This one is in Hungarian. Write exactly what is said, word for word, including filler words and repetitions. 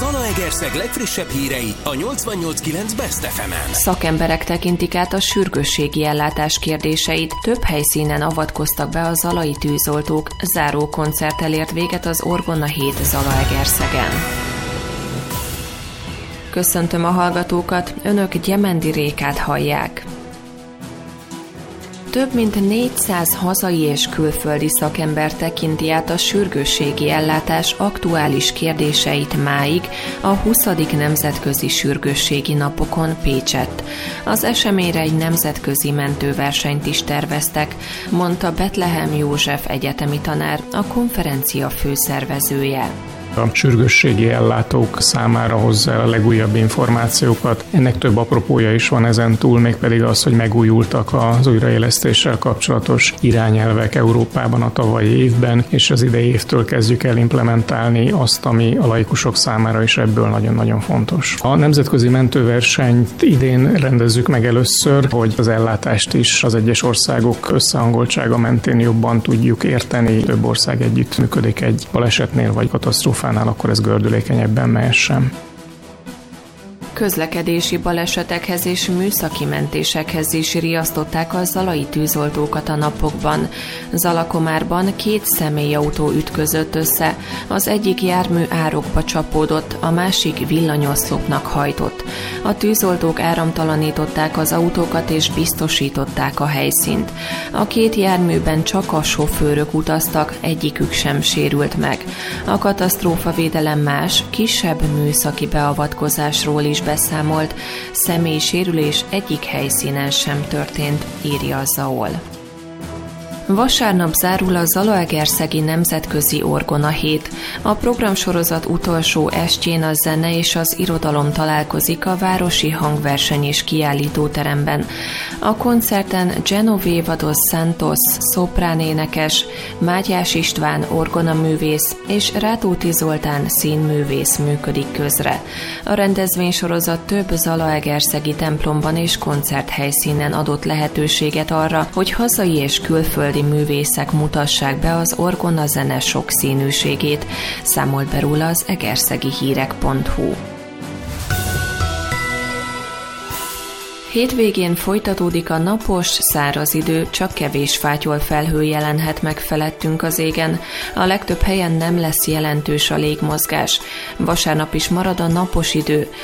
Zalaegerszeg legfrissebb hírei a nyolcvannyolc kilenc Best ef emen. Szakemberek tekintik át a sürgősségi ellátás kérdéseit. Több helyszínen avatkoztak be a zalai tűzoltók. Záró koncerttel ért véget az Orgona hét Zalaegerszegen. Köszöntöm a hallgatókat, önök Gyemendi Rékát hallják. Több mint négyszáz hazai és külföldi szakember tekinti át a sürgősségi ellátás aktuális kérdéseit máig a huszadik nemzetközi sürgősségi napokon Pécsett. Az eseményre egy nemzetközi mentőversenyt is terveztek, mondta Betlehem József egyetemi tanár, a konferencia főszervezője. A sürgősségi ellátók számára hozza el a legújabb információkat. Ennek több apropója is van ezen túl, mégpedig az, hogy megújultak az újraélesztéssel kapcsolatos irányelvek Európában a tavalyi évben, és az idei évtől kezdjük el implementálni azt, ami a laikusok számára is ebből nagyon-nagyon fontos. A nemzetközi mentőversenyt idén rendezzük meg először, hogy az ellátást is az egyes országok összehangoltsága mentén jobban tudjuk érteni. Több ország együtt működik egy balesetnél vagy katasztrófánál, akkor ez gördülékenyebben mehessen. Közlekedési balesetekhez és műszaki mentésekhez is riasztották a zalai tűzoltókat a napokban. Zalakomárban két személyautó ütközött össze, az egyik jármű árokba csapódott, a másik villanyoszlopnak hajtott. A tűzoltók áramtalanították az autókat és biztosították a helyszínt. A két járműben csak a sofőrök utaztak, egyikük sem sérült meg. A katasztrófavédelem más, kisebb műszaki beavatkozásról is beszámolt, személyi sérülés egyik helyszínen sem történt, írja a Zaol. Vasárnap zárul a Zalaegerszegi Nemzetközi Orgona hét. A programsorozat utolsó estjén a zene és az irodalom találkozik a Városi Hangverseny és Kiállítóteremben. A koncerten Genoveva dos Santos szopránénekes, Mátyás István orgonaművész és Rátóti Zoltán színművész működik közre. A rendezvénysorozat több zalaegerszegi templomban és koncerthelyszínen adott lehetőséget arra, hogy hazai és külföldi művészek mutassák be az orgona zene sokszínűségét, számolt be róla az egerszegi hírek pont hu. Hétvégén folytatódik a napos, száraz idő, csak kevés fátyol felhő jelenhet meg felettünk az égen. A legtöbb helyen nem lesz jelentős a légmozgás. Vasárnap is marad a napos idő,